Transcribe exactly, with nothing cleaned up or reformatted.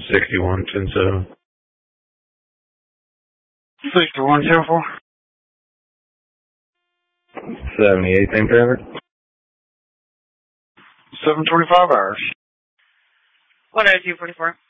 sixty-one ten seven. sixty-one ten four. seventy-eight ten traffic. seven twenty-five hours. one oh two forty-four.